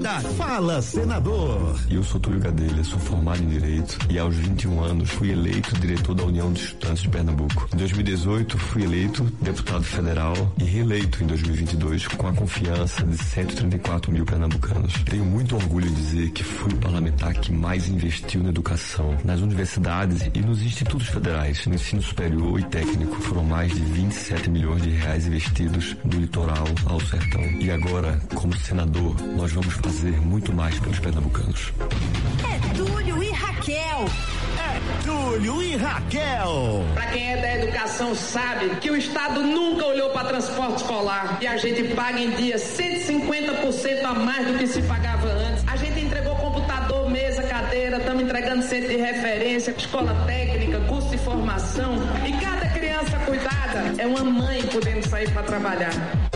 da Fala Senador. Eu sou Túlio Gadelha, sou formado em Direito e aos 21 anos fui eleito diretor da União dos Estudantes de Pernambuco. Em 2018 fui eleito deputado federal e reeleito em 2022 com a confiança de 134 mil pernambucanos. Tenho muito orgulho em dizer que fui o parlamentar que mais investiu na educação, nas universidades e nos institutos federais, no ensino superior e técnico. Foram mais de 27 milhões de reais investidos do litoral ao sertão. E agora, como senador, nós vamos fazer muito mais pelos pernambucanos. É Túlio e Raquel. É Túlio e Raquel. Pra quem é da educação sabe que o Estado nunca olhou para transporte escolar e a gente paga em dia 150% a mais do que se pagava antes. A gente entregou computador, mesa, cadeira, estamos entregando centro de referência, escola técnica, curso de formação e cada criança cuidada é uma mãe podendo sair para trabalhar.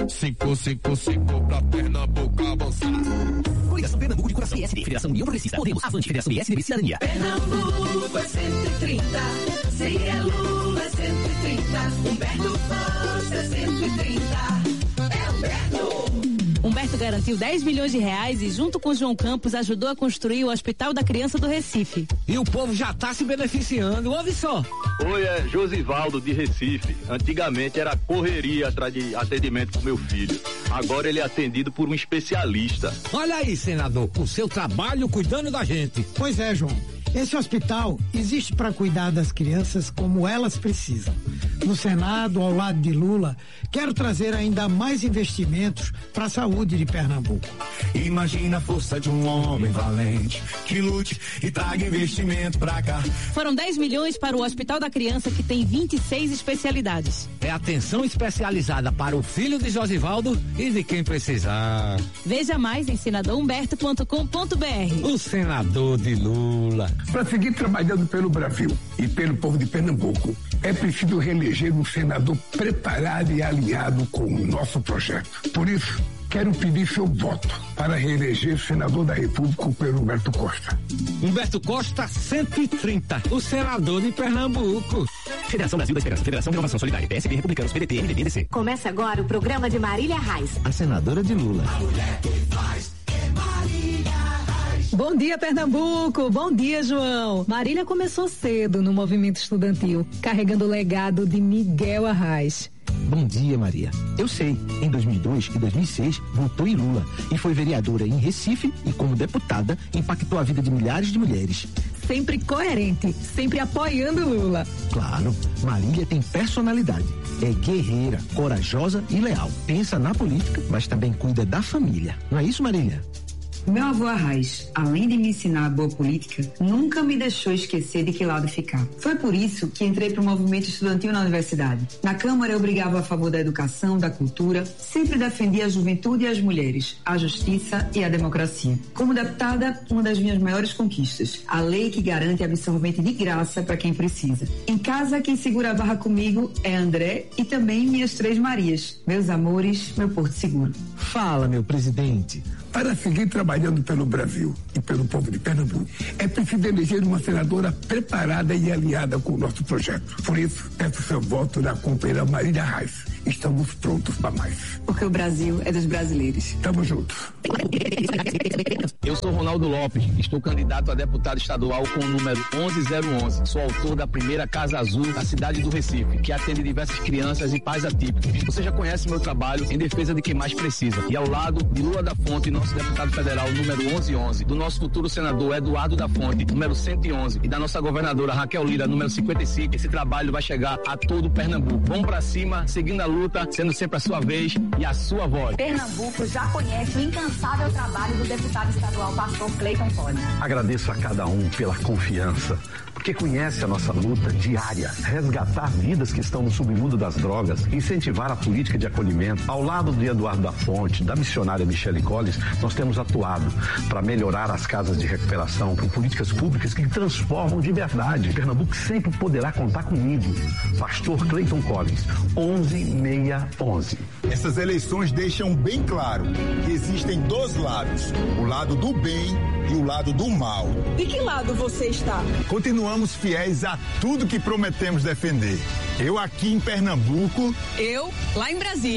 555 pra Pernambuco avançar. Coligação Pernambuco de Coração. PSD, Federação União Progressista. Podemos, Avante, Federação PSDB Cidadania. Pernambuco é 130, se é Lula é 130, Humberto Costa é 130, é Humberto. Humberto garantiu 10 milhões de reais e, junto com João Campos, ajudou a construir o Hospital da Criança do Recife. E o povo já está se beneficiando, ouve só. Oi, é Josivaldo de Recife. Antigamente era correria atrás de atendimento pro meu filho. Agora ele é atendido por um especialista. Olha aí, senador, o seu trabalho cuidando da gente. Pois é, João. Esse hospital existe para cuidar das crianças como elas precisam. No Senado, ao lado de Lula, quero trazer ainda mais investimentos para a saúde de Pernambuco. Imagina a força de um homem valente que lute e traga investimento pra cá. Foram 10 milhões para o Hospital da Criança, que tem 26 especialidades. É atenção especializada para o filho de Josivaldo e de quem precisar. Veja mais em senadorhumberto.com.br. O senador de Lula. Para seguir trabalhando pelo Brasil e pelo povo de Pernambuco, é preciso reeleger um senador preparado e alinhado com o nosso projeto. Por isso, quero pedir seu voto para reeleger o senador da República, Pedro Humberto Costa. Humberto Costa, 130, o senador de Pernambuco. Federação Brasil da Esperança, Federação de Inovação Solidária, PSB, Republicanos, PDT, MDB, DC. Começa agora o programa de Marília Reis, a senadora de Lula. A mulher que faz é Marília Reis. Bom dia, Pernambuco. Bom dia, João. Marília começou cedo no movimento estudantil, carregando o legado de Miguel Arraes. Bom dia, Maria. Eu sei, em 2002 e 2006 votou em Lula e foi vereadora em Recife e, como deputada, impactou a vida de milhares de mulheres. Sempre coerente, sempre apoiando Lula. Claro, Marília tem personalidade. É guerreira, corajosa e leal. Pensa na política, mas também cuida da família. Não é isso, Marília? Meu avô Arraes, além de me ensinar a boa política, nunca me deixou esquecer de que lado ficar. Foi por isso que entrei para o movimento estudantil na universidade. Na Câmara eu brigava a favor da educação, da cultura, sempre defendia a juventude e as mulheres, a justiça e a democracia. Como deputada, uma das minhas maiores conquistas, a lei que garante absorvente de graça para quem precisa. Em casa, quem segura a barra comigo é André e também minhas 3 Marias, meus amores, meu porto seguro. Fala, meu presidente. Para seguir trabalhando pelo Brasil e pelo povo de Pernambuco, é preciso eleger uma senadora preparada e alinhada com o nosso projeto. Por isso, peço seu voto na companheira Marília Reis. Estamos prontos para mais. Porque o Brasil é dos brasileiros. Tamo junto. Eu sou Ronaldo Lopes, estou candidato a deputado estadual com o número 11011. Sou autor da primeira Casa Azul da cidade do Recife, que atende diversas crianças e pais atípicos. Você já conhece meu trabalho em defesa de quem mais precisa. E ao lado de Lula da Fonte, nosso deputado federal número 1111, do nosso futuro senador Eduardo da Fonte, número 111, e da nossa governadora Raquel Lira, número 55, esse trabalho vai chegar a todo Pernambuco. Vamos pra cima, seguindo a luta, sendo sempre a sua vez e a sua voz. Pernambuco já conhece o incansável trabalho do deputado estadual pastor Cleiton Collins. Agradeço a cada um pela confiança, porque conhece a nossa luta diária, resgatar vidas que estão no submundo das drogas, incentivar a política de acolhimento. Ao lado de Eduardo da Fonte, da missionária Michele Collins, nós temos atuado para melhorar as casas de recuperação, por políticas públicas que transformam de verdade. Pernambuco sempre poderá contar comigo. Pastor Cleiton Collins, 11611. Essas eleições deixam bem claro que existem 2 lados, o lado do bem e o lado do mal. De que lado você está? Continuamos fiéis a tudo que prometemos defender. Eu aqui em Pernambuco. Eu lá em Brasília.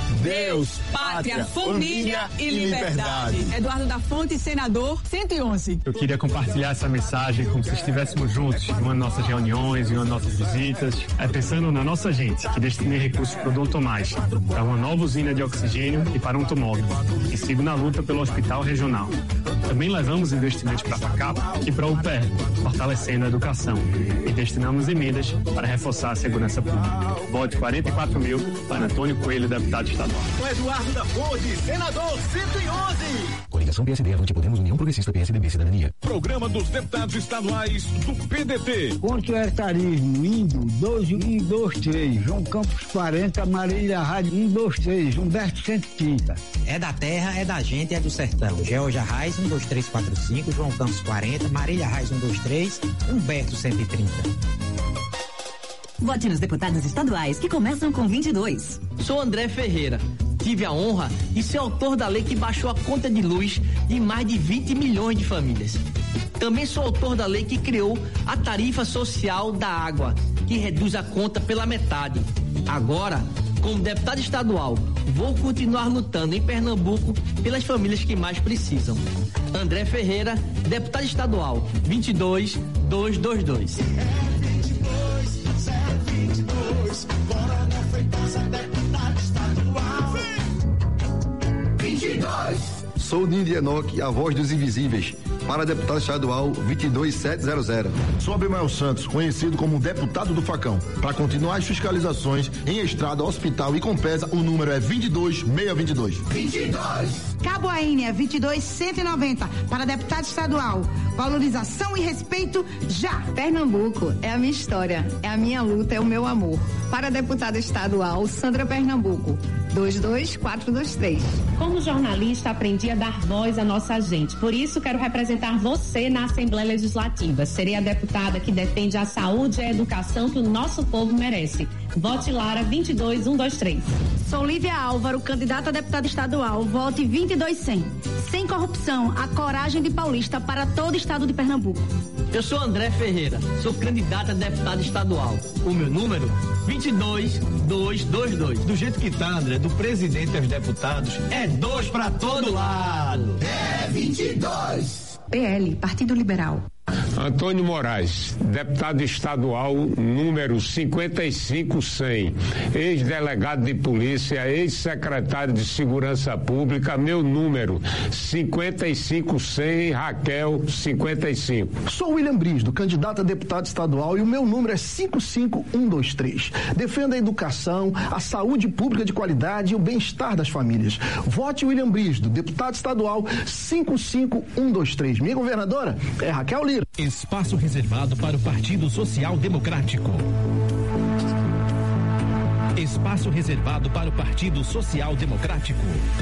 Deus, pátria, família e liberdade. Eduardo da Fonte, senador, 111. Eu queria compartilhar essa mensagem como se estivéssemos juntos em uma de nossas reuniões, em uma de nossas visitas, pensando na nossa gente, que destinei recursos para o Dom Tomás, para uma nova usina de oxigênio e para um tomógrafo, e sigo na luta pelo hospital regional. Também levamos investimentos para a FACAP e para o UPR, fortalecendo a educação, e destinamos emendas para reforçar a segurança pública. Vote 44 mil para Antônio Coelho, deputado estadual. Eduardo da Fonte, senador 111. Coligação PSD, Avante, Podemos, União Progressista, PSDB, Cidadania. Programa dos deputados estaduais do PDT. Contra o hectarismo, indo 123, João Campos 40, Marília Rádio 123, Humberto 130. É da terra, é da gente, é do sertão. Georgia Reis 12345, João Campos 40, Marília Reis 123, Humberto 130. Vote nos deputados estaduais que começam com 22. Sou André Ferreira. Tive a honra de ser autor da lei que baixou a conta de luz de mais de 20 milhões de famílias. Também sou autor da lei que criou a tarifa social da água, que reduz a conta pela metade. Agora, como deputado estadual, vou continuar lutando em Pernambuco pelas famílias que mais precisam. André Ferreira, deputado estadual, 22222. Bora na freguesa, deputado estadual. 22. Sou Nindi Enoque, a voz dos invisíveis, para deputado estadual 22700. Sou Abimael Santos, conhecido como deputado do Facão. Para continuar as fiscalizações em estrada, hospital e Compesa, o número é 22622. 22. Cabo Aínia, 22190, para deputado estadual. Valorização e respeito já. Pernambuco é a minha história, é a minha luta, é o meu amor. Para deputada estadual, Sandra Pernambuco, 22423. Como jornalista, aprendi a dar voz à nossa gente. Por isso, quero representar você na Assembleia Legislativa. Serei a deputada que defende a saúde e a educação que o nosso povo merece. Vote Lara 22123. Sou Lívia Álvaro, candidata a deputada estadual. Vote 22100. Sem corrupção, a coragem de paulista para todo o estado de Pernambuco. Eu sou André Ferreira, sou candidata a deputado estadual. O meu número, 22222. Do jeito que tá, André, do presidente aos deputados, é 2 pra todo lado. É 22. PL, Partido Liberal. Antônio Moraes, deputado estadual número 55100, ex-delegado de polícia, ex-secretário de segurança pública, meu número 55100, Raquel 55. Sou William Brisdo, candidato a deputado estadual, e o meu número é 55123. Defendo a educação, a saúde pública de qualidade e o bem-estar das famílias. Vote William Brisdo, deputado estadual 55123. Minha governadora é Raquel Lira. Espaço reservado para o Partido Social Democrático. Espaço reservado para o Partido Social Democrático.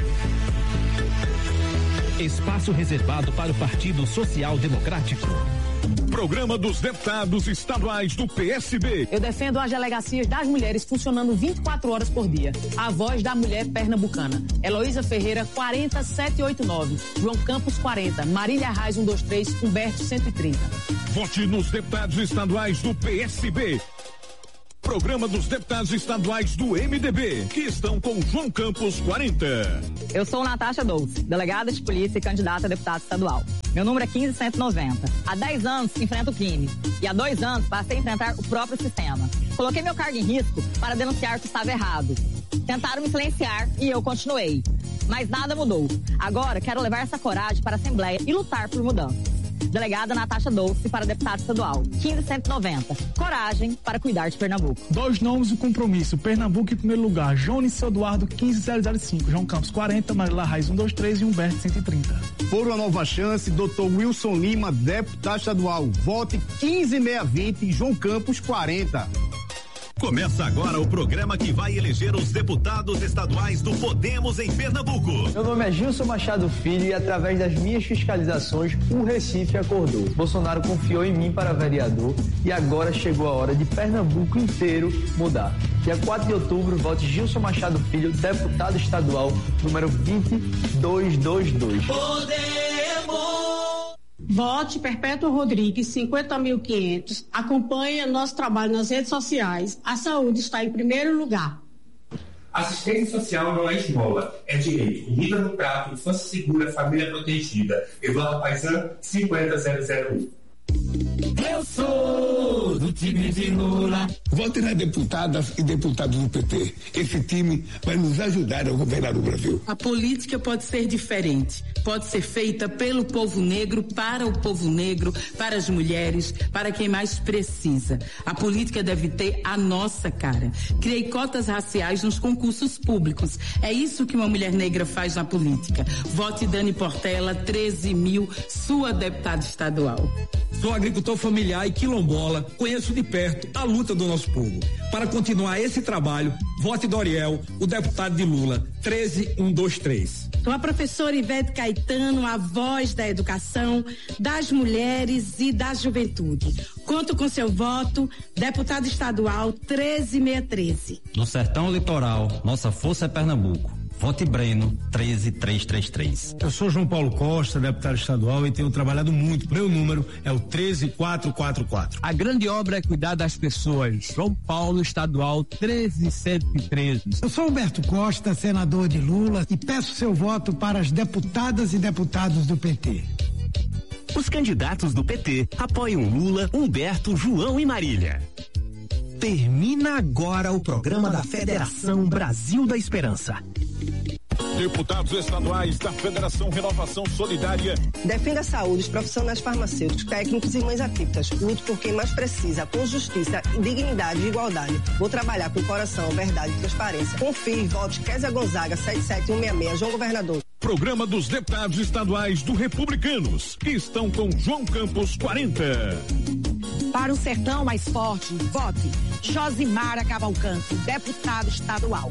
Espaço reservado para o Partido Social Democrático. Programa dos deputados estaduais do PSB. Eu defendo as delegacias das mulheres funcionando 24 horas por dia. A voz da mulher pernambucana. Heloísa Ferreira, 40789. João Campos, 40. Marília Reis, 123. Humberto, 130. Vote nos deputados estaduais do PSB. Programa dos deputados estaduais do MDB, que estão com João Campos 40. Eu sou Natasha Dolce, delegada de polícia e candidata a deputada estadual. Meu número é 15190. Há 10 anos enfrento o crime e há 2 anos passei a enfrentar o próprio sistema. Coloquei meu cargo em risco para denunciar que estava errado. Tentaram me silenciar e eu continuei. Mas nada mudou. Agora quero levar essa coragem para a Assembleia e lutar por mudança. Delegada Natasha Dolce para deputada estadual, 15190. Coragem para cuidar de Pernambuco. 2 nomes do compromisso. Pernambuco em primeiro lugar. Jones Eduardo, 15005. João Campos, 40. Marília Reis, 123 e Humberto, 130. Por uma nova chance, Dr. Wilson Lima, deputado estadual. Vote 15620, João Campos, 40. Começa agora o programa que vai eleger os deputados estaduais do Podemos em Pernambuco. Meu nome é Gilson Machado Filho e através das minhas fiscalizações, o Recife acordou. Bolsonaro confiou em mim para vereador e agora chegou a hora de Pernambuco inteiro mudar. Dia 4 de outubro, vote Gilson Machado Filho, deputado estadual, número 22222. Podemos! Vote Perpétua Rodrigues, 50.500. Acompanhe nosso trabalho nas redes sociais. A saúde está em primeiro lugar. Assistência social não é esmola, é direito. Comida no prato, infância segura, família protegida. Eduardo Paisan, 50001. Eu sou do time de Lula. Vote nas deputadas e deputados do PT. Esse time vai nos ajudar a governar o Brasil. A política pode ser diferente. Pode ser feita pelo povo negro, para o povo negro, para as mulheres, para quem mais precisa. A política deve ter a nossa cara. Criei cotas raciais nos concursos públicos. É isso que uma mulher negra faz na política. Vote Dani Portela, 13.000, sua deputada estadual. Sou agricultor familiar e quilombola, conheço de perto a luta do nosso povo. Para continuar esse trabalho, vote Doriel, o deputado de Lula, 13123. Sou a professora Ivete Caetano, a voz da educação, das mulheres e da juventude. Conto com seu voto, deputado estadual 13613. No sertão litoral, nossa força é Pernambuco. Vote Breno, 13333. Eu sou João Paulo Costa, deputado estadual, e tenho trabalhado muito. Meu número é o 13444. A grande obra é cuidar das pessoas. João Paulo, estadual, 13113. Eu sou Humberto Costa, senador de Lula, e peço seu voto para as deputadas e deputados do PT. Os candidatos do PT apoiam Lula, Humberto, João e Marília. Termina agora o programa da Federação Brasil da Esperança. Deputados estaduais da Federação Renovação Solidária. Defenda a saúde dos profissionais farmacêuticos, técnicos e mães atípicas. Luto por quem mais precisa, com justiça, dignidade e igualdade. Vou trabalhar com coração, verdade e transparência. Confie e vote Kézia Gonzaga, 77166, João Governador. Programa dos Deputados Estaduais do Republicanos, que estão com João Campos 40. Para um sertão mais forte, vote Josimara Cavalcante, deputado estadual,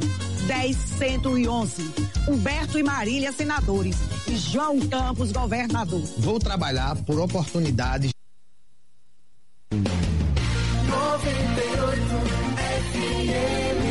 10111. Humberto e Marília, senadores, e João Campos, governador. Vou trabalhar por oportunidades. 98 FM.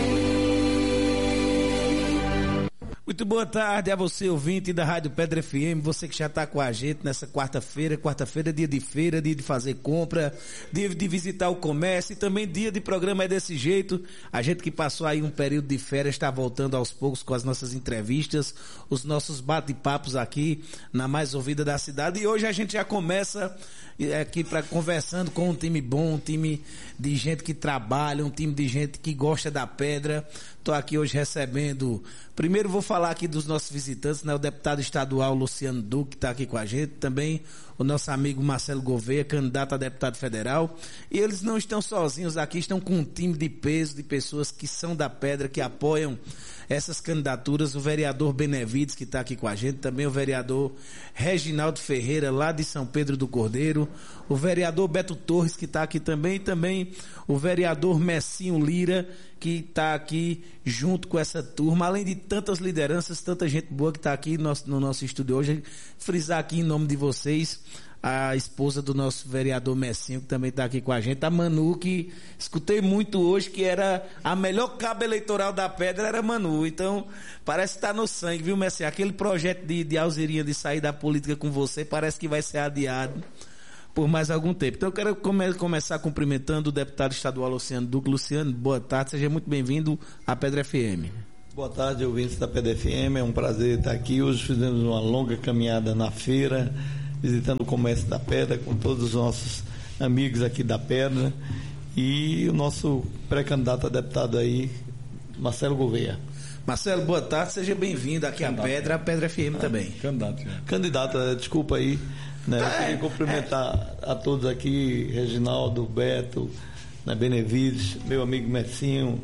Muito boa tarde a você, ouvinte da Rádio Pedra FM, você que já está com a gente nessa quarta-feira. Quarta-feira é dia de feira, dia de fazer compra, dia de visitar o comércio e também dia de programa é desse jeito. A gente que passou aí um período de férias está voltando aos poucos com as nossas entrevistas, os nossos bate-papos aqui na mais ouvida da cidade. E hoje a gente já começa aqui conversando com um time bom, um time de gente que trabalha, um time de gente que gosta da pedra. Estou aqui hoje recebendo, primeiro vou falar aqui dos nossos visitantes, né? O deputado estadual Luciano Duque, que está aqui com a gente, também o nosso amigo Marcelo Gouveia, candidato a deputado federal, e eles não estão sozinhos aqui, estão com um time de peso, de pessoas que são da pedra, que apoiam essas candidaturas, o vereador Benevides, que está aqui com a gente, também o vereador Reginaldo Ferreira, lá de São Pedro do Cordeiro, o vereador Beto Torres, que está aqui também, e também o vereador Messinho Lira, que está aqui junto com essa turma, além de tantas lideranças, tanta gente boa que está aqui no nosso estúdio hoje. Frisar aqui em nome de vocês a esposa do nosso vereador Messinho, que também está aqui com a gente, a Manu, que escutei muito hoje que era a melhor cabo eleitoral da pedra, era Manu. Então parece que está no sangue, viu, Messinho? Aquele projeto de Alzeirinha de sair da política com você parece que vai ser adiado por mais algum tempo. Então eu quero começar cumprimentando o deputado estadual Luciano Duque. Luciano, boa tarde, seja muito bem-vindo à Pedra FM. Boa tarde, ouvintes da Pedra FM, é um prazer estar aqui. Hoje fizemos uma longa caminhada na feira, visitando o comércio da pedra com todos os nossos amigos aqui da pedra e o nosso pré-candidato a deputado aí, Marcelo Gouveia. Marcelo, boa tarde, seja bem-vindo aqui à Pedra, a Pedra FM também. Candidata, desculpa aí, né? Eu queria cumprimentar a todos aqui, Reginaldo, Beto, né, Benevides, meu amigo Messinho,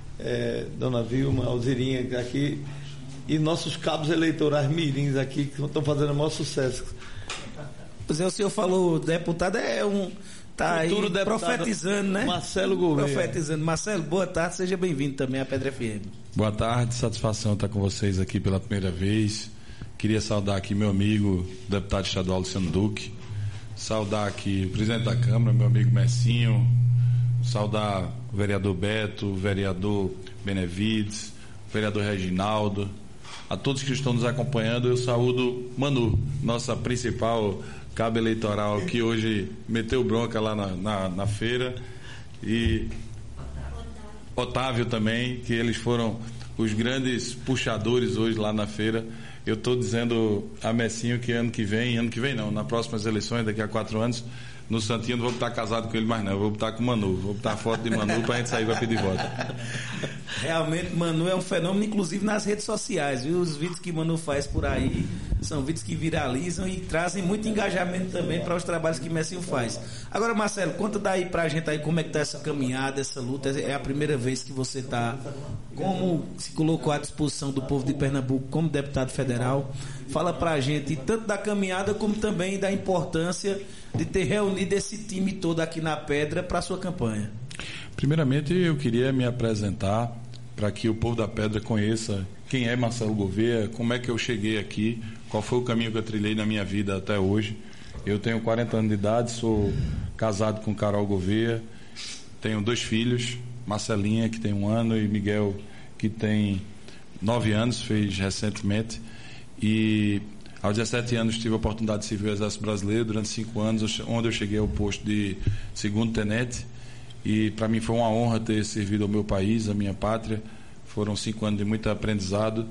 Dona Vilma, Alzirinha aqui, e nossos cabos eleitorais mirins aqui, que estão fazendo o maior sucesso. Pois é, o senhor falou, deputado tá aí profetizando, né? Marcelo Gouveia. Profetizando. Marcelo, boa tarde, seja bem-vindo também à Pedra FM. Boa tarde, satisfação estar com vocês aqui pela primeira vez. Queria saudar aqui meu amigo, deputado estadual Luciano Duque, saudar aqui o presidente da Câmara, meu amigo Messinho, saudar o vereador Beto, o vereador Benevides, o vereador Reginaldo, a todos que estão nos acompanhando. Eu saúdo Manu, nossa principal cabo eleitoral, que hoje meteu bronca lá na feira, e Otávio também, que eles foram os grandes puxadores hoje lá na feira. Eu estou dizendo a Messinho que ano que vem não, nas próximas eleições, daqui a 4 anos, no Santinho não vou botar casado com ele mais não, eu vou botar com o Manu, vou botar a foto de Manu pra gente sair para pedir voto. Realmente Manu é um fenômeno, inclusive nas redes sociais, viu? Os vídeos que Manu faz por aí são vídeos que viralizam e trazem muito engajamento também para os trabalhos que Messinho faz. Agora, Marcelo, conta daí pra gente aí como é que tá essa caminhada, essa luta. É a primeira vez que você tá, como se colocou à disposição do povo de Pernambuco como deputado federal. Fala pra gente tanto da caminhada como também da importância de ter reunido esse time todo aqui na Pedra para a sua campanha. Primeiramente, eu queria me apresentar para que o povo da Pedra conheça quem é Marcelo Gouveia, como é que eu cheguei aqui, qual foi o caminho que eu trilhei na minha vida até hoje. Eu tenho 40 anos de idade, sou casado com Carol Gouveia, tenho 2 filhos, Marcelinha, que tem 1 ano, e Miguel, que tem 9 anos, fez recentemente. E aos 17 anos tive a oportunidade de servir o Exército Brasileiro durante 5 anos, onde eu cheguei ao posto de 2º tenente, e para mim foi uma honra ter servido ao meu país, à minha pátria. Foram 5 anos de muito aprendizado,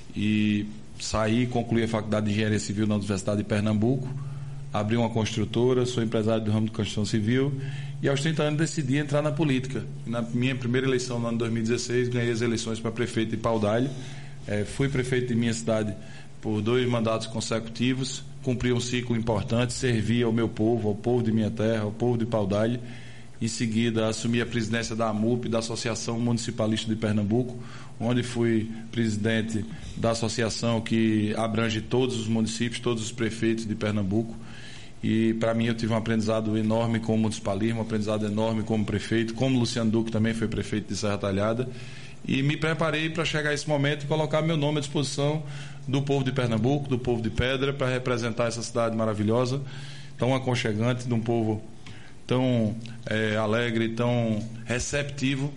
e saí e concluí a Faculdade de Engenharia Civil na Universidade de Pernambuco, abri uma construtora, sou empresário do ramo de construção civil, e aos 30 anos decidi entrar na política. Na minha primeira eleição no ano de 2016, ganhei as eleições para prefeito de Paudalho, fui prefeito de minha cidade por 2 mandatos consecutivos, cumpri um ciclo importante, servi ao meu povo, ao povo de minha terra, ao povo de Paudalho. Em seguida, assumi a presidência da AMUP, da Associação Municipalista de Pernambuco, onde fui presidente da associação que abrange todos os municípios, todos os prefeitos de Pernambuco. E para mim eu tive um aprendizado enorme como municipalismo, um aprendizado enorme como prefeito, como Luciano Duque também foi prefeito de Serra Talhada. E me preparei para chegar a esse momento e colocar meu nome à disposição do povo de Pernambuco, do povo de Pedra, para representar essa cidade maravilhosa, tão aconchegante, de um povo tão alegre, tão receptivo.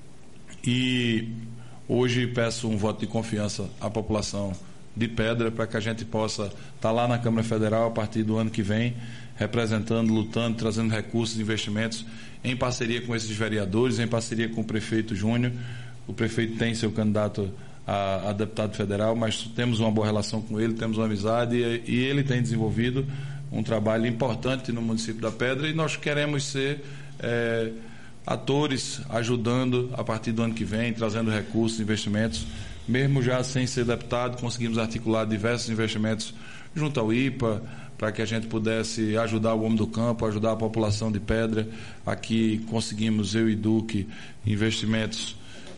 E hoje peço um voto de confiança à população de Pedra para que a gente possa estar lá na Câmara Federal a partir do ano que vem, representando, lutando, trazendo recursos, investimentos, em parceria com esses vereadores, em parceria com o prefeito Júnior. O prefeito tem seu candidato a deputado federal, mas temos uma boa relação com ele, temos uma amizade, e ele tem desenvolvido um trabalho importante no município da Pedra, e nós queremos ser atores, ajudando a partir do ano que vem, trazendo recursos, investimentos. Mesmo já sem ser deputado, conseguimos articular diversos investimentos junto ao IPA, para que a gente pudesse ajudar o homem do campo, ajudar a população de Pedra. Aqui conseguimos, eu e Duque, investimentos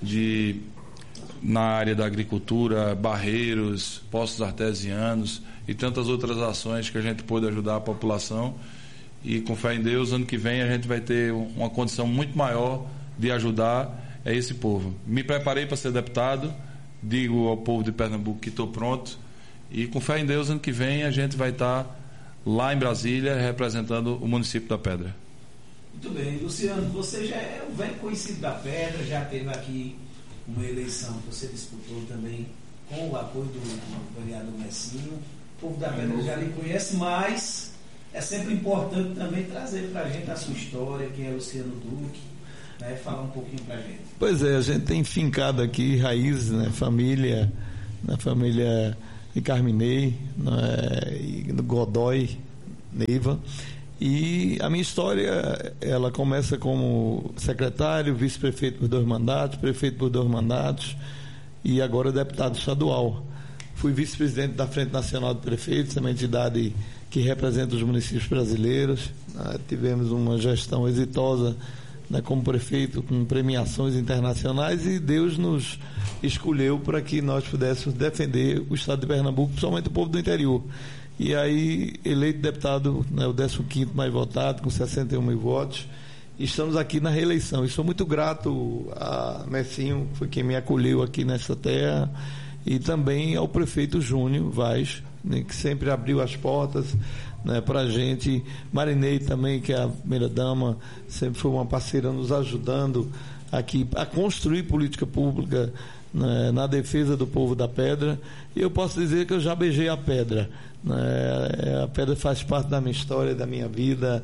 na área da agricultura, barreiros, poços artesianos e tantas outras ações que a gente pôde ajudar a população. E com fé em Deus, ano que vem a gente vai ter uma condição muito maior de ajudar esse povo. Me preparei para ser deputado, digo ao povo de Pernambuco que estou pronto, e com fé em Deus, ano que vem a gente vai estar lá em Brasília representando o município da Pedra. Muito bem, Luciano, você já é um velho conhecido da Pedra, já teve aqui uma eleição que você disputou também com o apoio do vereador Messinho. O povo da Pedra já lhe conhece, mas é sempre importante também trazer para a gente a sua história, quem é Luciano Duque, né? Falar um pouquinho para a gente. Pois é, a gente tem fincado aqui raízes, né? Família de Carminei, né? E do Godoy, Neiva. E a minha história, ela começa como secretário, vice-prefeito por 2 mandatos, prefeito por 2 mandatos e agora deputado estadual. Fui vice-presidente da Frente Nacional de Prefeitos, uma entidade que representa os municípios brasileiros. Tivemos uma gestão exitosa, né, como prefeito, com premiações internacionais, e Deus nos escolheu para que nós pudéssemos defender o estado de Pernambuco, principalmente o povo do interior. E aí, eleito deputado, né, o 15º mais votado, com 61 mil votos, estamos aqui na reeleição. E sou muito grato a Messinho, que foi quem me acolheu aqui nessa terra, e também ao prefeito Júnior Vaz, né, que sempre abriu as portas, né, para a gente. Marinei também, que é a primeira-dama, sempre foi uma parceira nos ajudando aqui a construir política pública, né, na defesa do povo da Pedra. E eu posso dizer que eu já beijei a Pedra. A Pedra faz parte da minha história, da minha vida.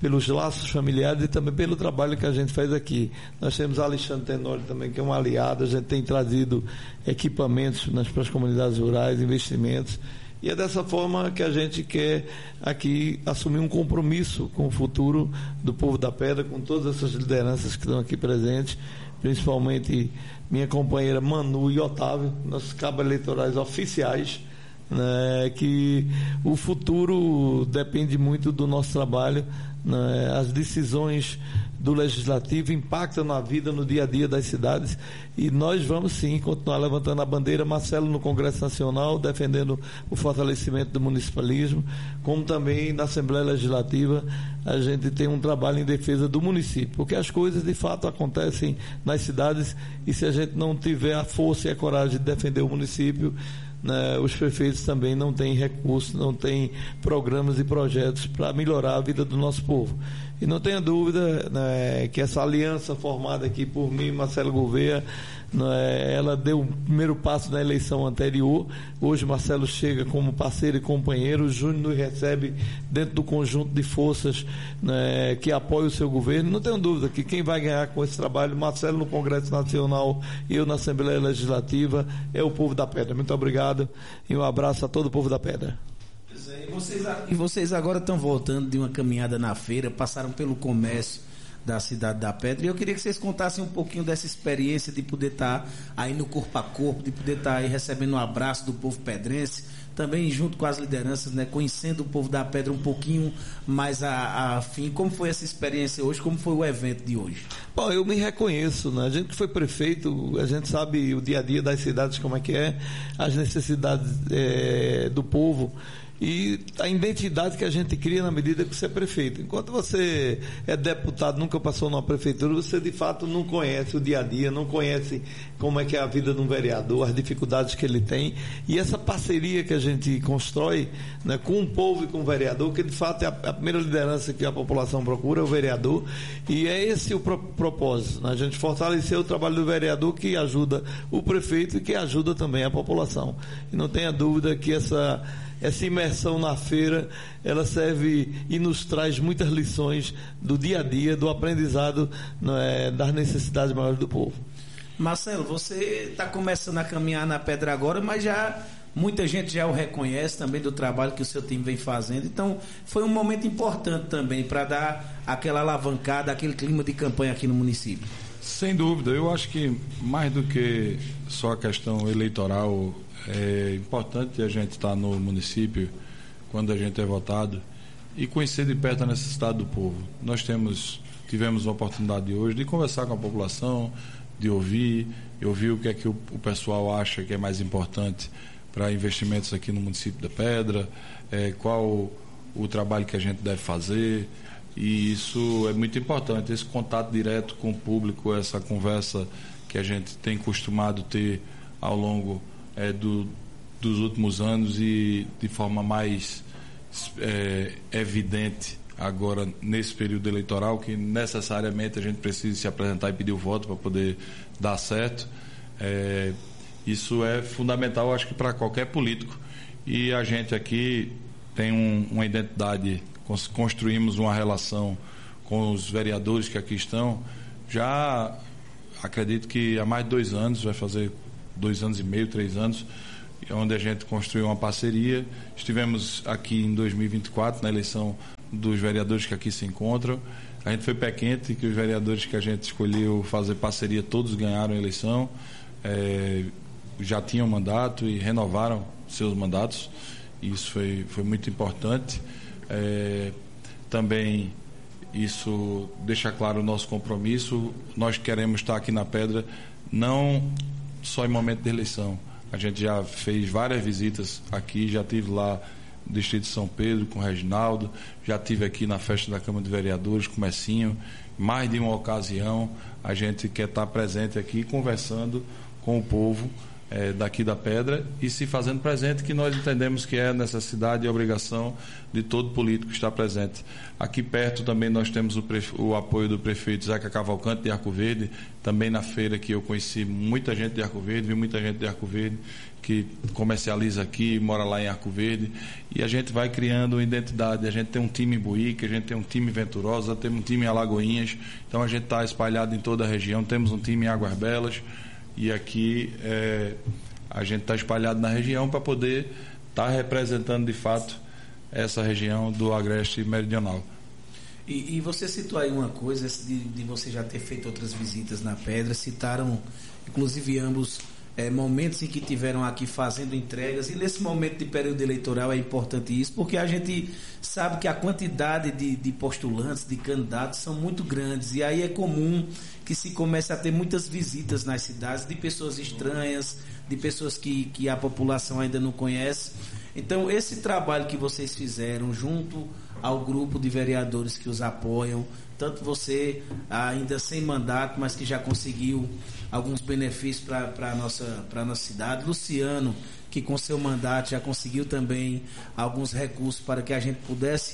pelos laços familiares e também pelo trabalho que a gente faz aqui. Nós temos Alexandre Tenório também, que é um aliado, a gente tem trazido equipamentos para as comunidades rurais, investimentos, e é dessa forma que a gente quer aqui assumir um compromisso com o futuro do povo da Pedra, com todas essas lideranças que estão aqui presentes, principalmente minha companheira Manu e Otávio, nossos cabos eleitorais oficiais, né, que o futuro depende muito do nosso trabalho, né, as decisões do Legislativo impactam na vida, no dia a dia das cidades, e nós vamos sim continuar levantando a bandeira, Marcelo no Congresso Nacional, defendendo o fortalecimento do municipalismo, como também na Assembleia Legislativa a gente tem um trabalho em defesa do município, porque as coisas de fato acontecem nas cidades, e se a gente não tiver a força e a coragem de defender o município, né, os prefeitos também não têm recursos, não têm programas e projetos para melhorar a vida do nosso povo. E não tenha dúvida, né, que essa aliança formada aqui por mim, Marcelo Gouveia, né, ela deu o primeiro passo na eleição anterior. Hoje Marcelo chega como parceiro e companheiro, o Júnior nos recebe dentro do conjunto de forças, né, que apoia o seu governo. Não tenho dúvida que quem vai ganhar com esse trabalho, Marcelo no Congresso Nacional e eu na Assembleia Legislativa, é o povo da Pedra. Muito obrigado e um abraço a todo o povo da Pedra. E vocês agora estão voltando de uma caminhada na feira, passaram pelo comércio da cidade da Pedra, e eu queria que vocês contassem um pouquinho dessa experiência de poder estar aí no corpo a corpo, de poder estar aí recebendo um abraço do povo pedrense, também junto com as lideranças, né, conhecendo o povo da Pedra um pouquinho mais afim. Como foi essa experiência hoje? Como foi o evento de hoje? Bom, eu me reconheço, né? A gente que foi prefeito, a gente sabe o dia a dia das cidades, como é que é, as necessidades do povo, e a identidade que a gente cria na medida que você é prefeito. Enquanto você é deputado, nunca passou numa prefeitura, você de fato não conhece o dia a dia, não conhece como é que é a vida de um vereador, as dificuldades que ele tem, e essa parceria que a gente constrói, né, com o povo e com o vereador, que de fato é a primeira liderança que a população procura, é o vereador, e é esse o propósito, né? A gente fortalecer o trabalho do vereador, que ajuda o prefeito e que ajuda também a população. E não tenha dúvida que essa imersão na feira, ela serve e nos traz muitas lições do dia a dia, do aprendizado, das necessidades maiores do povo. Marcelo, você está começando a caminhar na Pedra agora, mas muita gente já o reconhece também do trabalho que o seu time vem fazendo, então foi um momento importante também para dar aquela alavancada, aquele clima de campanha aqui no município. Sem dúvida, eu acho que mais do que só a questão eleitoral, é importante a gente estar no município quando a gente é votado e conhecer de perto a necessidade do povo. Nós tivemos a oportunidade hoje de conversar com a população, de ouvir o que é que o pessoal acha que é mais importante para investimentos aqui no município da Pedra, qual o trabalho que a gente deve fazer, e isso é muito importante, esse contato direto com o público, essa conversa que a gente tem costumado ter ao longo dos últimos anos e de forma mais evidente agora nesse período eleitoral, que necessariamente a gente precisa se apresentar e pedir o voto para poder dar certo. Isso é fundamental, acho que para qualquer político, e a gente aqui tem uma identidade, construímos uma relação com os vereadores que aqui estão, já acredito que há mais de 2 anos, vai fazer 2 anos e meio, 3 anos, onde a gente construiu uma parceria. Estivemos aqui em 2024 na eleição dos vereadores que aqui se encontram. A gente foi pé quente, que os vereadores que a gente escolheu fazer parceria, todos ganharam a eleição, já tinham mandato e renovaram seus mandatos. Isso foi muito importante. Também isso deixa claro o nosso compromisso. Nós queremos estar aqui na Pedra, não só em momento de eleição. A gente já fez várias visitas aqui, já estive lá no Distrito de São Pedro com o Reginaldo, já estive aqui na festa da Câmara de Vereadores com o Messinho. Mais de uma ocasião a gente quer estar presente aqui conversando com o povo, daqui da Pedra e se fazendo presente, que nós entendemos que é necessidade e obrigação de todo político estar presente. Aqui perto também nós temos o apoio do prefeito Zeca Cavalcante de Arco Verde, também na feira que eu conheci muita gente de Arco Verde, vi muita gente de Arco Verde que comercializa aqui, mora lá em Arco Verde, e a gente vai criando uma identidade. A gente tem um time em Buíque, a gente tem um time em Venturosa, temos um time em Alagoinhas, então a gente está espalhado em toda a região, temos um time em Águas Belas, e aqui a gente está espalhado na região para poder estar representando de fato essa região do Agreste Meridional. E você citou aí uma coisa de você já ter feito outras visitas na Pedra, citaram inclusive ambos momentos em que tiveram aqui fazendo entregas, e nesse momento de período eleitoral é importante isso, porque a gente sabe que a quantidade de postulantes, de candidatos são muito grandes, e aí é comum que se comece a ter muitas visitas nas cidades de pessoas estranhas, de pessoas que a população ainda não conhece. Então esse trabalho que vocês fizeram junto ao grupo de vereadores que os apoiam, tanto você ainda sem mandato, mas que já conseguiu alguns benefícios para a nossa cidade, Luciano, que com seu mandato já conseguiu também alguns recursos para que a gente pudesse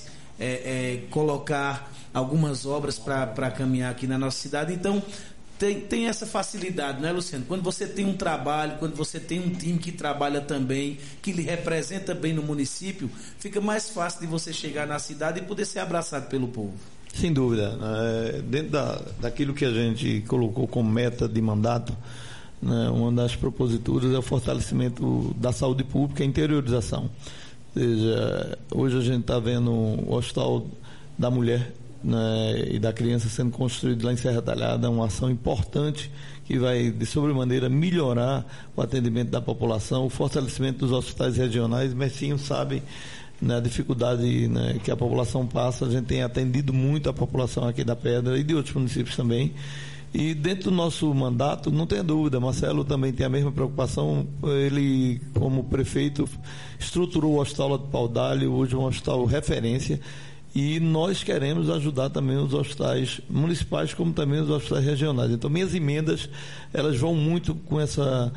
colocar algumas obras para caminhar aqui na nossa cidade. Então tem essa facilidade, não é, Luciano? Quando você tem um trabalho, quando você tem um time que trabalha também, que lhe representa bem no município, fica mais fácil de você chegar na cidade e poder ser abraçado pelo povo. Sem dúvida. Dentro daquilo que a gente colocou como meta de mandato, né, uma das proposituras é o fortalecimento da saúde pública e a interiorização. Ou seja, hoje a gente está vendo o Hospital da Mulher, né, e da Criança sendo construído lá em Serra Talhada, uma ação importante que vai, de sobremaneira, melhorar o atendimento da população, o fortalecimento dos hospitais regionais. Messinho sabe, né, a dificuldade, né, que a população passa. A gente tem atendido muito a população aqui da Pedra e de outros municípios também. E dentro do nosso mandato, não tenha dúvida, Marcelo também tem a mesma preocupação. Ele, como prefeito, estruturou o Hospital do Paudalho, hoje é um hospital referência, e nós queremos ajudar também os hospitais municipais, como também os hospitais regionais. Então, minhas emendas, elas vão muito com essa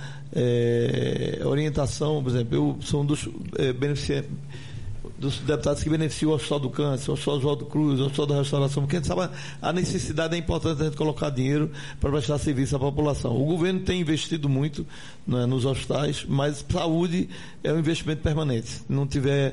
orientação. Por exemplo, eu sou um dos beneficiários, dos deputados que beneficiam o Hospital do Câncer, o Hospital Oswaldo Cruz, o Hospital da Restauração, porque a gente sabe a necessidade, é importante a gente colocar dinheiro para prestar serviço à população. O governo tem investido muito, né, nos hospitais, mas saúde é um investimento permanente. Se não tiver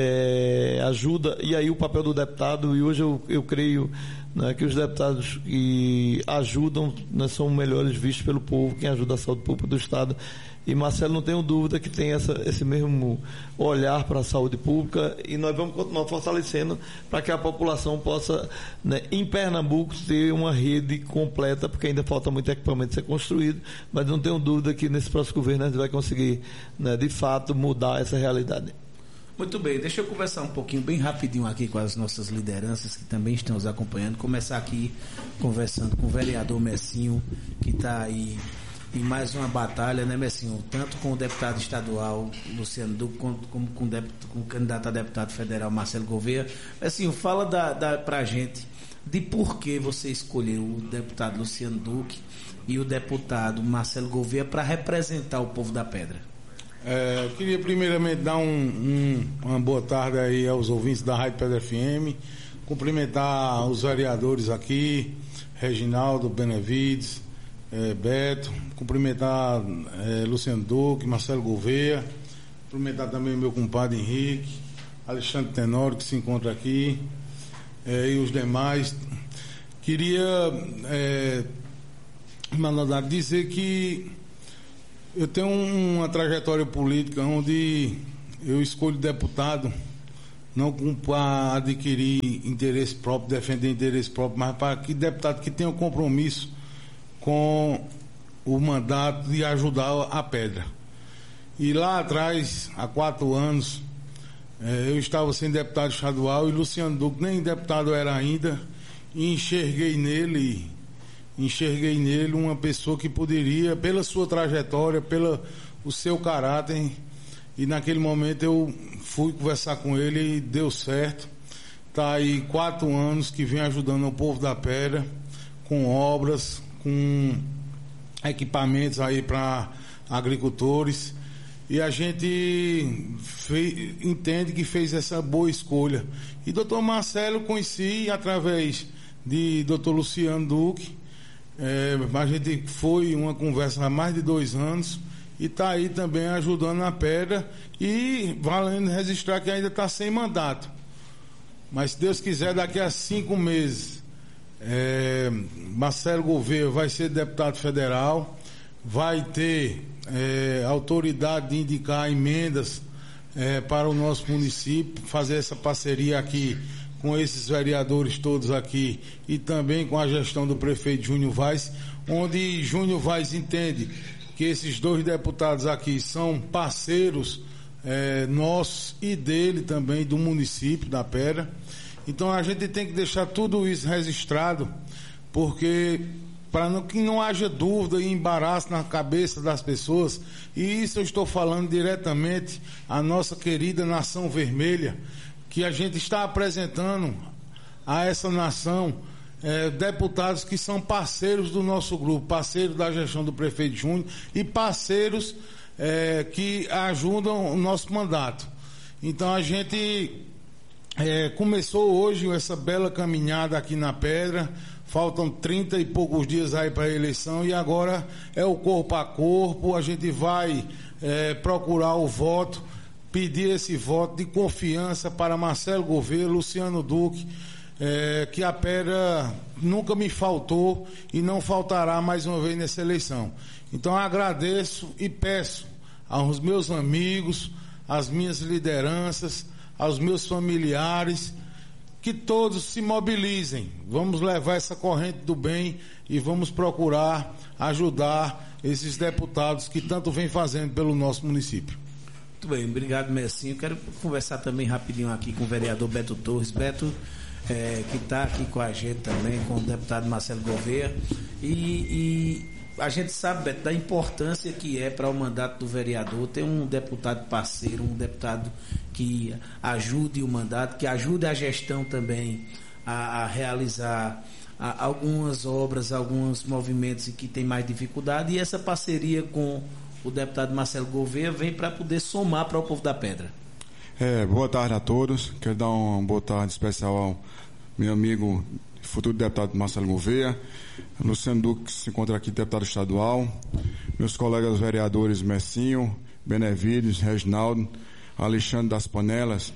ajuda, e aí o papel do deputado, e hoje eu creio, né, que os deputados que ajudam, né, são melhores vistos pelo povo, quem ajuda a saúde pública do Estado. E Marcelo, não tenho dúvida que tem esse mesmo olhar para a saúde pública, e nós vamos continuar fortalecendo para que a população possa, né, em Pernambuco, ter uma rede completa, porque ainda falta muito equipamento ser construído, mas não tenho dúvida que nesse próximo governo a gente vai conseguir, né, de fato, mudar essa realidade. Muito bem, deixa eu conversar um pouquinho, bem rapidinho aqui com as nossas lideranças que também estão nos acompanhando. Começar aqui conversando com o vereador Messinho, que está aí em mais uma batalha, né, Messinho? Tanto com o deputado estadual Luciano Duque, como com o candidato a deputado federal Marcelo Gouveia. Messinho, fala pra gente de por que você escolheu o deputado Luciano Duque e o deputado Marcelo Gouveia para representar o povo da Pedra. Eu queria primeiramente dar uma boa tarde aí aos ouvintes da Rádio Pedra FM, cumprimentar os vereadores aqui, Reginaldo, Benevides, Beto, cumprimentar Luciano Duque, Marcelo Gouveia, cumprimentar também meu compadre Henrique, Alexandre Tenório, que se encontra aqui, e os demais. Queria dizer que eu tenho uma trajetória política onde eu escolho deputado não para adquirir interesse próprio, defender interesse próprio, mas para que deputado que tenha um compromisso com o mandato de ajudar a Pedra. E lá atrás, há 4 anos, eu estava sem deputado estadual e Luciano Duque nem deputado era ainda, e enxerguei nele uma pessoa que poderia, pela sua trajetória, pelo o seu caráter, e naquele momento eu fui conversar com ele e deu certo. Está aí 4 anos que vem ajudando o povo da Pedra com obras, com equipamentos aí para agricultores, e a gente entende que fez essa boa escolha. E doutor Marcelo conheci através de doutor Luciano Duque. A gente foi uma conversa há mais de 2 anos e está aí também ajudando a Pedra, e valendo registrar que ainda está sem mandato, mas se Deus quiser, daqui a 5 meses Marcelo Gouveia vai ser deputado federal, vai ter autoridade de indicar emendas para o nosso município, fazer essa parceria aqui com esses vereadores todos aqui e também com a gestão do prefeito Júnior Vaz, onde Júnior Vaz entende que esses 2 deputados aqui são parceiros nossos e dele também, do município da Pedra. Então a gente tem que deixar tudo isso registrado, porque para que não haja dúvida e embaraço na cabeça das pessoas, e isso eu estou falando diretamente à nossa querida Nação Vermelha, que a gente está apresentando a essa nação deputados que são parceiros do nosso grupo, parceiros da gestão do prefeito Júnior e parceiros que ajudam o nosso mandato. Então a gente começou hoje essa bela caminhada aqui na Pedra, faltam 30 e poucos dias aí para a eleição, e agora é o corpo a corpo, a gente vai procurar o voto, pedir esse voto de confiança para Marcelo Gouveia, Luciano Duque, que a Pedra nunca me faltou e não faltará mais uma vez nessa eleição. Então agradeço e peço aos meus amigos, às minhas lideranças, aos meus familiares, que todos se mobilizem. Vamos levar essa corrente do bem e vamos procurar ajudar esses deputados que tanto vêm fazendo pelo nosso município. Muito bem, obrigado, Messinho. Quero conversar também rapidinho aqui com o vereador Beto Torres. Beto, que está aqui com a gente também, com o deputado Marcelo Gouveia. E a gente sabe, Beto, da importância que é para o mandato do vereador ter um deputado parceiro, um deputado que ajude o mandato, que ajude a gestão também a realizar algumas obras, alguns movimentos que tem mais dificuldade, e essa parceria com o deputado Marcelo Gouveia vem para poder somar para o povo da Pedra. Boa tarde a todos. Quero dar uma boa tarde especial ao meu amigo, futuro deputado Marcelo Gouveia, Luciano Duque, que se encontra aqui, deputado estadual, meus colegas vereadores Messinho, Benevides, Reginaldo, Alexandre das Panelas.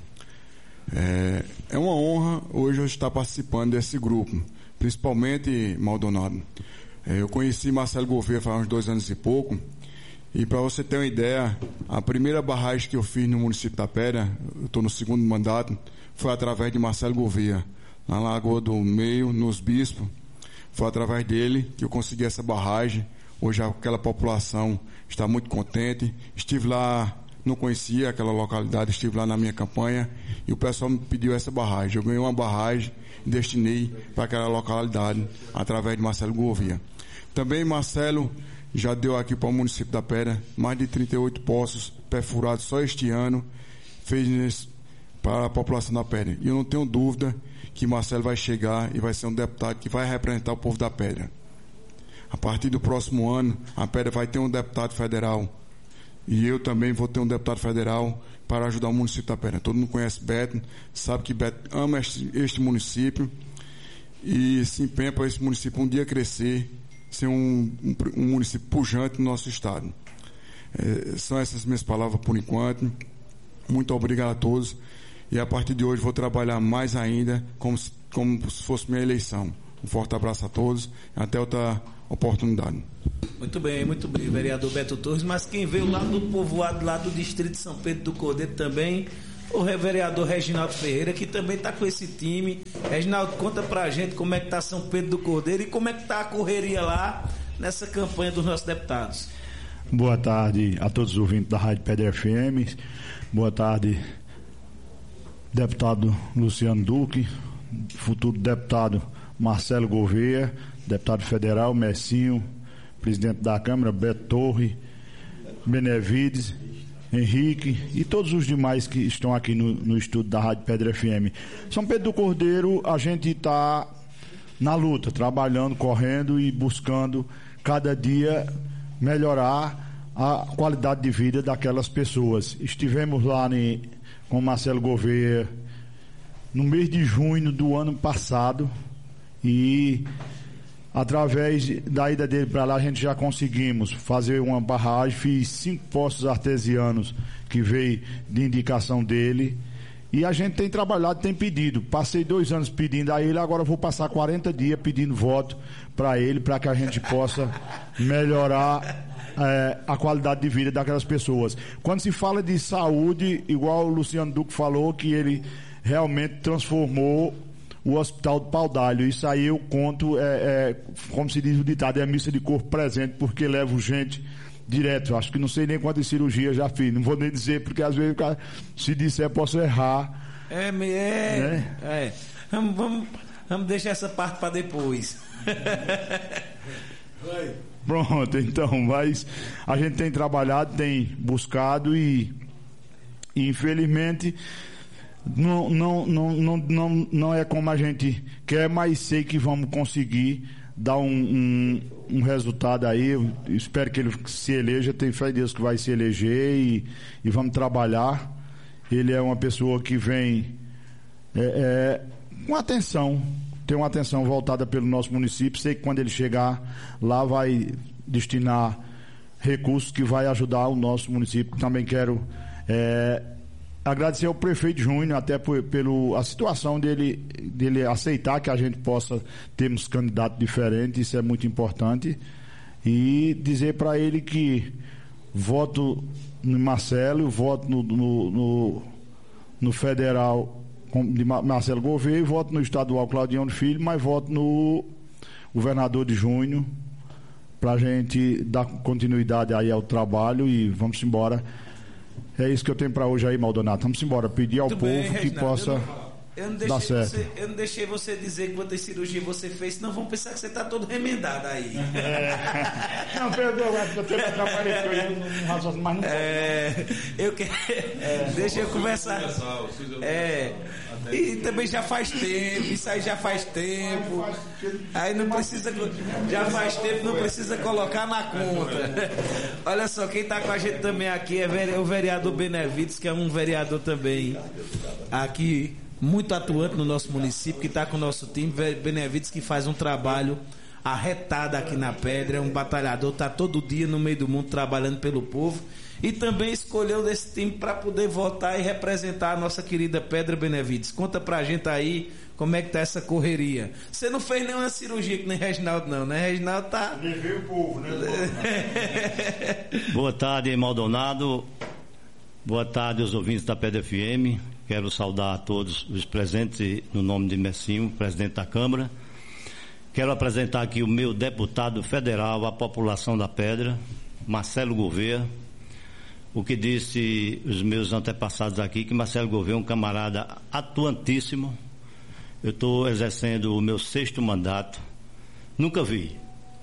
É uma honra hoje eu estar participando desse grupo, principalmente Maldonado. Eu conheci Marcelo Gouveia faz uns 2 anos e pouco, e para você ter uma ideia, a primeira barragem que eu fiz no município da Pedra, eu estou no 2º mandato, foi através de Marcelo Gouveia, na Lagoa do Meio, nos Bispos. Foi através dele que eu consegui essa barragem. Hoje aquela população está muito contente. Estive lá, não conhecia aquela localidade, estive lá na minha campanha e o pessoal me pediu essa barragem. Eu ganhei uma barragem e destinei para aquela localidade através de Marcelo Gouveia. Também Marcelo já deu aqui para o município da Pedra mais de 38 poços perfurados só este ano, fez isso para a população da Pedra. E eu não tenho dúvida que Marcelo vai chegar e vai ser um deputado que vai representar o povo da Pedra. A partir do próximo ano, a Pedra vai ter um deputado federal e eu também vou ter um deputado federal para ajudar o município da Pedra. Todo mundo conhece Beto, sabe que Beto ama este município e se empenha para esse município um dia crescer, ser um município pujante no nosso estado. São essas minhas palavras por enquanto. Muito obrigado a todos. E a partir de hoje vou trabalhar mais ainda como se fosse minha eleição. Um forte abraço a todos. Até outra oportunidade. Muito bem, vereador Beto Torres. Mas quem veio lá do povoado, lá do distrito de São Pedro do Cordeiro também, o vereador Reginaldo Ferreira, que também está com esse time. Reginaldo, conta pra gente como é que está São Pedro do Cordeiro e como é que está a correria lá nessa campanha dos nossos deputados. Boa tarde a todos os ouvintes da Rádio Pedra FM. Boa tarde, deputado Luciano Duque, futuro deputado Marcelo Gouveia, deputado federal Messinho, presidente da Câmara Beto Torres, Benevides, Henrique e todos os demais que estão aqui no estúdio da Rádio Pedra FM. São Pedro do Cordeiro, a gente está na luta, trabalhando, correndo e buscando cada dia melhorar a qualidade de vida daquelas pessoas. Estivemos lá com o Marcelo Gouveia no mês de junho do ano passado e através da ida dele para lá a gente já conseguimos fazer uma barragem, fiz 5 poços artesianos que veio de indicação dele e a gente tem trabalhado, tem pedido, passei 2 anos pedindo a ele, agora vou passar 40 dias pedindo voto para ele, para que a gente possa melhorar a qualidade de vida daquelas pessoas. Quando se fala de saúde, igual o Luciano Duque falou, que ele realmente transformou o Hospital do Pau d'Alho. Isso aí eu conto, como se diz o ditado, é a missa de corpo presente, porque levo gente direto. Acho que não sei nem quantas cirurgias já fiz, não vou nem dizer, porque às vezes se disser posso errar. Vamos deixar essa parte para depois. Pronto, então, mas a gente tem trabalhado, tem buscado e infelizmente não é como a gente quer, mas sei que vamos conseguir dar um resultado aí. Eu espero que ele se eleja, tenho fé em Deus que vai se eleger e vamos trabalhar. Ele é uma pessoa que vem com atenção, tem uma atenção voltada pelo nosso município. Sei que quando ele chegar lá vai destinar recursos que vai ajudar o nosso município. Também quero agradecer ao prefeito Júnior até pela situação dele aceitar que a gente possa termos candidatos diferentes. Isso é muito importante, e dizer para ele que voto no Marcelo, voto no federal de Marcelo Gouveia e voto no estadual Claudiano Filho, mas voto no governador de Júnior, para a gente dar continuidade aí ao trabalho e vamos embora. É isso que eu tenho para hoje aí, Maldonado. Vamos embora, pedir ao povo que Reginaldo, possa dar certo. Eu não deixei você dizer quantas cirurgias você fez, senão vão pensar que você está todo remendado aí. Não, perdoa, eu tenho que atrapalhar no raciocínio, mas não deixa eu conversar. E também já faz tempo, isso aí já faz tempo. Aí não precisa, já faz tempo, não precisa colocar na conta. Olha só, quem está com a gente também aqui é o vereador Benevides, que é um vereador também aqui muito atuante no nosso município, que está com o nosso time. Benevides, que faz um trabalho arretado aqui na Pedra, é um batalhador, está todo dia no meio do mundo trabalhando pelo povo, e também escolheu desse time para poder votar e representar a nossa querida Pedra. Benevides, conta pra gente aí como é que tá essa correria. Você não fez nenhuma cirurgia que nem Reginaldo não, né? Reginaldo tá... Levei o povo, né? Boa tarde, Maldonado. Boa tarde aos ouvintes da Pedra FM. Quero saudar a todos os presentes no nome de Messinho, presidente da Câmara. Quero apresentar aqui o meu deputado federal à população da Pedra, Marcelo Gouveia. O que disse os meus antepassados aqui, que Marcelo Gouveia é um camarada atuantíssimo. Eu estou exercendo o meu 6º mandato. Nunca vi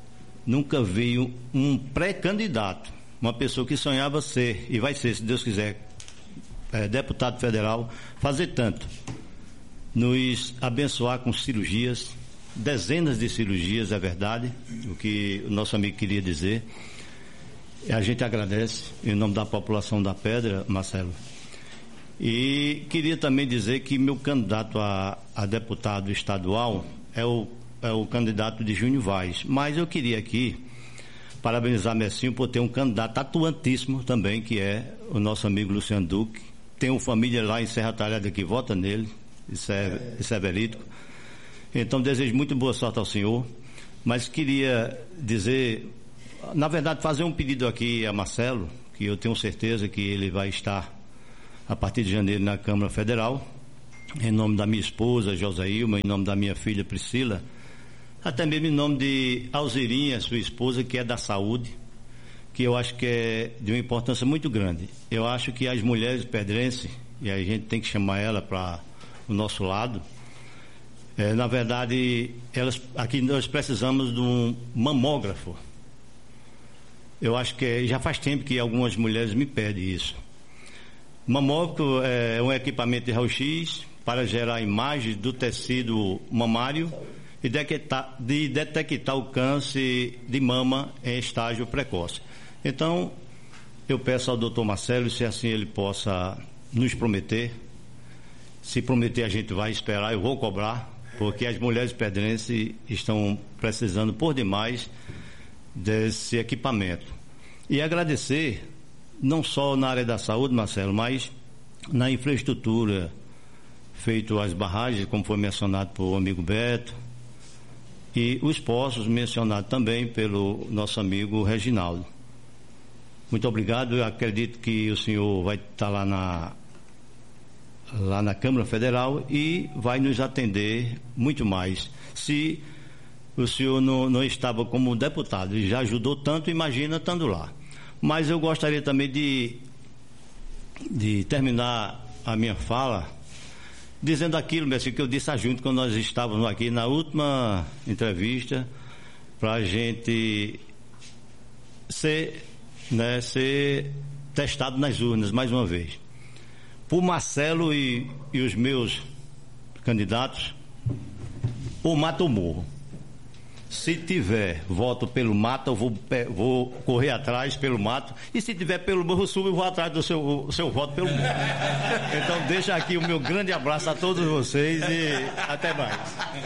um pré-candidato, uma pessoa que sonhava ser, e vai ser, se Deus quiser, deputado federal, fazer tanto, nos abençoar com cirurgias, dezenas de cirurgias, é verdade, o que o nosso amigo queria dizer. A gente agradece em nome da população da Pedra, Marcelo. E queria também dizer que meu candidato a deputado estadual é o candidato de Júnior Vaz. Mas eu queria aqui parabenizar Messinho por ter um candidato atuantíssimo também, que é o nosso amigo Luciano Duque. Tem uma família lá em Serra Talhada que vota nele, isso é verídico. Então desejo muito boa sorte ao senhor, mas queria dizer, na verdade, fazer um pedido aqui a Marcelo, que eu tenho certeza que ele vai estar a partir de janeiro na Câmara Federal, em nome da minha esposa Josailma, em nome da minha filha Priscila, até mesmo em nome de Alzirinha, sua esposa, que é da saúde, que eu acho que é de uma importância muito grande. Eu acho que as mulheres pedrenses, e a gente tem que chamar ela para o nosso lado, na verdade, aqui nós precisamos de um mamógrafo. Eu acho que já faz tempo que algumas mulheres me pedem isso. Mamógrafo é um equipamento de raio-x para gerar imagens do tecido mamário e detectar o câncer de mama em estágio precoce. Então, eu peço ao doutor Marcelo, se assim ele possa nos prometer. Se prometer, a gente vai esperar, eu vou cobrar, porque as mulheres pedrenses estão precisando por demais desse equipamento. E agradecer, não só na área da saúde, Marcelo, mas na infraestrutura, feito as barragens, como foi mencionado pelo amigo Beto, e os poços mencionados também pelo nosso amigo Reginaldo. Muito obrigado. Eu acredito que o senhor vai estar lá na Câmara Federal e vai nos atender muito mais. Se o senhor não estava como deputado e já ajudou tanto, imagina estando lá. Mas eu gostaria também de terminar a minha fala dizendo aquilo, Messi, que eu disse a junto quando nós estávamos aqui na última entrevista, para a gente ser testado nas urnas mais uma vez. Por Marcelo e os meus candidatos, ou mato ou morro. Se tiver voto pelo mato, eu vou correr atrás pelo mato, e se tiver pelo morro sul, eu vou atrás do seu voto pelo morro. Então deixa aqui o meu grande abraço a todos vocês e até mais.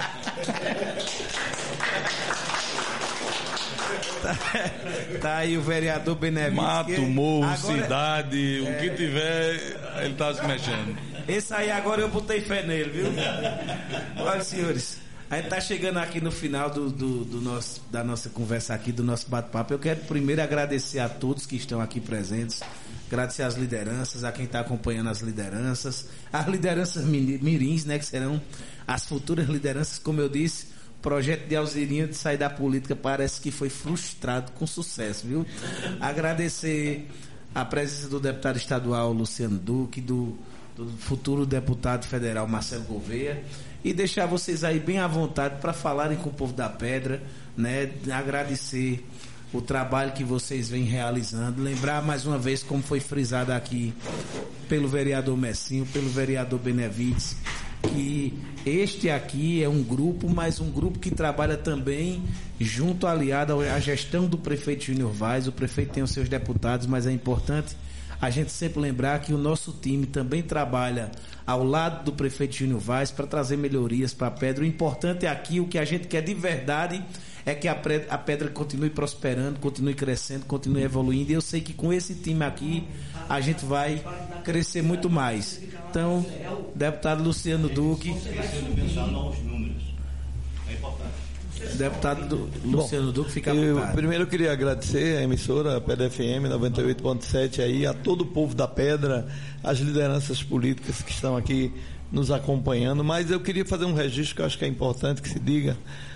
Tá aí o vereador Benevides. Mato, morro, cidade, o que tiver, ele tá se mexendo. Esse aí agora eu botei fé nele, viu? Olha, senhores, a gente tá chegando aqui no final da nossa conversa aqui, do nosso bate-papo. Eu quero primeiro agradecer a todos que estão aqui presentes, agradecer às lideranças, a quem está acompanhando as lideranças mirins, né, que serão as futuras lideranças. Como eu disse, o projeto de Alzirinho de sair da política parece que foi frustrado com sucesso, viu? Agradecer a presença do deputado estadual Luciano Duque, do futuro deputado federal Marcelo Gouveia, e deixar vocês aí bem à vontade para falarem com o povo da Pedra, né? Agradecer o trabalho que vocês vêm realizando, lembrar mais uma vez, como foi frisado aqui pelo vereador Messinho, pelo vereador Benevides, que este aqui é um grupo, mas um grupo que trabalha também junto, aliado à gestão do prefeito Júnior Vaz. O prefeito tem os seus deputados, mas é importante a gente sempre lembrar que o nosso time também trabalha ao lado do prefeito Júnior Vaz para trazer melhorias para a Pedra. O importante aqui, o que a gente quer de verdade, é que a Pedra continue prosperando, continue crescendo, continue evoluindo. E eu sei que com esse time aqui a gente vai crescer muito mais. Então, deputado Luciano Duque. Deputado Luciano Duque, fica à vontade. Primeiro eu queria agradecer a emissora, a Pedra FM 98.7 aí, a todo o povo da Pedra, as lideranças políticas que estão aqui nos acompanhando, mas eu queria fazer um registro que eu acho que é importante que se diga,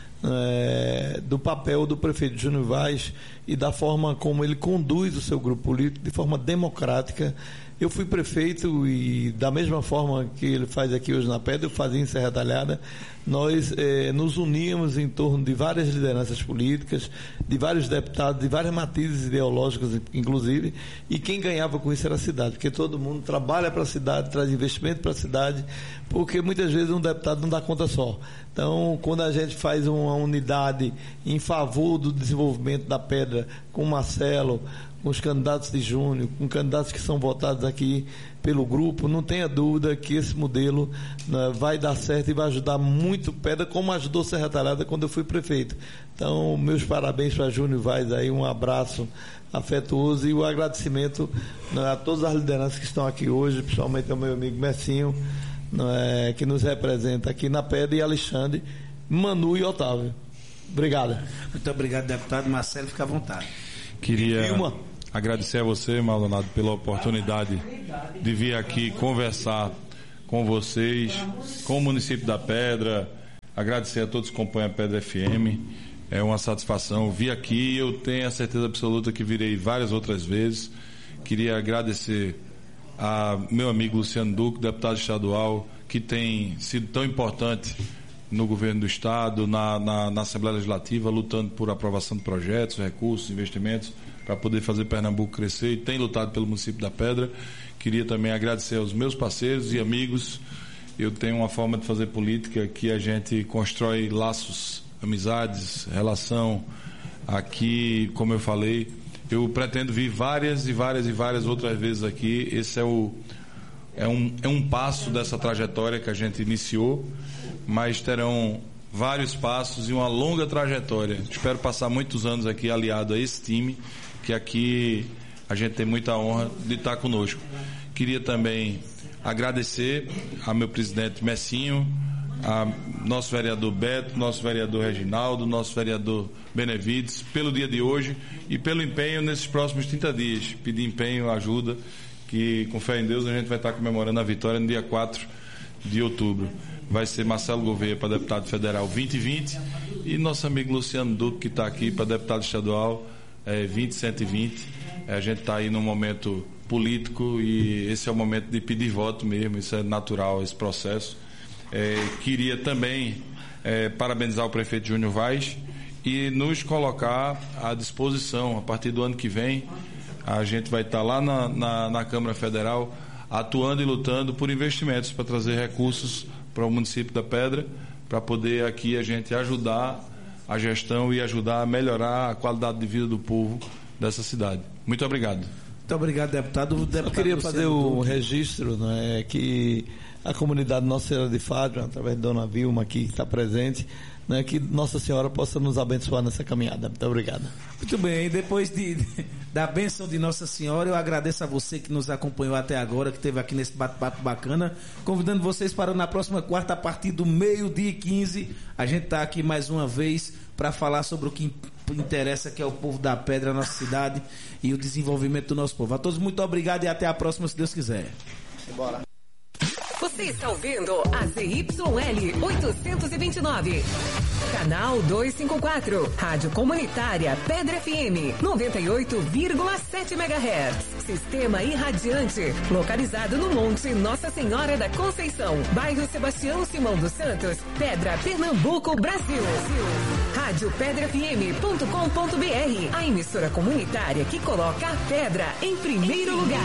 do papel do prefeito Júnior Vaz e da forma como ele conduz o seu grupo político de forma democrática. Eu fui prefeito e da mesma forma que ele faz aqui hoje na Pedra, eu fazia em Serra Talhada. Nós nos uníamos em torno de várias lideranças políticas, de vários deputados, de várias matizes ideológicas, inclusive, e quem ganhava com isso era a cidade, porque todo mundo trabalha para a cidade, traz investimento para a cidade, porque muitas vezes um deputado não dá conta só. Então, quando a gente faz uma unidade em favor do desenvolvimento da Pedra, com o Marcelo, com os candidatos de Júnior, com candidatos que são votados aqui pelo grupo, não tenha dúvida que esse modelo vai dar certo e vai ajudar muito Pedra, como ajudou Serra Talhada quando eu fui prefeito. Então, meus parabéns para Júnior Vaz aí, um abraço afetuoso e o agradecimento a todas as lideranças que estão aqui hoje, principalmente ao meu amigo Messinho, que nos representa aqui na Pedra, e Alexandre, Manu e Otávio. Obrigado. Muito obrigado, deputado Marcelo, fica à vontade. Queria agradecer a você, Maldonado, pela oportunidade de vir aqui conversar com vocês, com o município da Pedra. Agradecer a todos que acompanham a Pedra FM. É uma satisfação vir aqui. Eu tenho a certeza absoluta que virei várias outras vezes. Queria agradecer a meu amigo Luciano Duque, deputado estadual, que tem sido tão importante no governo do estado, na Assembleia Legislativa, lutando por aprovação de projetos, recursos, investimentos, para poder fazer Pernambuco crescer, e tem lutado pelo município da Pedra. Queria também agradecer aos meus parceiros e amigos. Eu tenho uma forma de fazer política que a gente constrói laços, amizades, relação. Aqui, como eu falei, Eu pretendo vir várias outras vezes aqui. Esse é um passo dessa trajetória que a gente iniciou, mas terão vários passos e uma longa trajetória. Espero passar muitos anos aqui aliado a esse time, que aqui a gente tem muita honra de estar conosco. Queria também agradecer ao meu presidente Messinho, a nosso vereador Beto, nosso vereador Reginaldo, nosso vereador Benevides, pelo dia de hoje e pelo empenho nesses próximos 30 dias. Pedir empenho, ajuda, que com fé em Deus a gente vai estar comemorando a vitória no dia 4 de outubro. Vai ser Marcelo Gouveia para deputado federal 2020 e nosso amigo Luciano Duque, que está aqui para deputado estadual 20-120. A gente está aí num momento político e esse é o momento de pedir voto mesmo, isso é natural, esse processo. Queria também parabenizar o prefeito Júnior Vaz e nos colocar à disposição. A partir do ano que vem a gente vai estar lá na Câmara Federal atuando e lutando por investimentos para trazer recursos para o município da Pedra, para poder aqui a gente ajudar a gestão e ajudar a melhorar a qualidade de vida do povo dessa cidade. Muito obrigado. Muito obrigado, deputado. Eu queria fazer o registro, né, que a comunidade Nossa Senhora de Fátima, através de Dona Vilma aqui que está presente, né, que Nossa Senhora possa nos abençoar nessa caminhada. Muito obrigado. Muito bem, depois da bênção de Nossa Senhora, eu agradeço a você que nos acompanhou até agora, que esteve aqui nesse bate-papo bacana, convidando vocês para na próxima quarta, a partir do 12h15, a gente está aqui mais uma vez para falar sobre o que interessa, que é o povo da Pedra, a nossa cidade e o desenvolvimento do nosso povo. A todos muito obrigado e até a próxima, se Deus quiser. Bora. Você está ouvindo a ZYL 829, canal 254, Rádio Comunitária Pedra FM 98,7 MHz. Sistema irradiante, localizado no Monte Nossa Senhora da Conceição, bairro Sebastião Simão dos Santos, Pedra, Pernambuco, Brasil. Rádio PedraFM.com.br, a emissora comunitária que coloca a pedra em primeiro lugar.